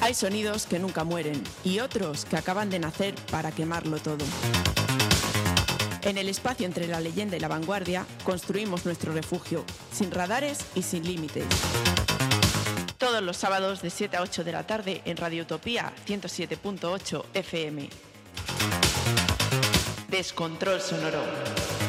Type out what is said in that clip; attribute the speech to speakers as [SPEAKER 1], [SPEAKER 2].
[SPEAKER 1] Hay sonidos que nunca mueren y otros que acaban de nacer para quemarlo todo. En el espacio entre la leyenda y la vanguardia construimos nuestro refugio, sin radares y sin límites. Todos los sábados de 7 a 8 de la tarde en Radio Utopía 107.8 FM. Descontrol sonoro.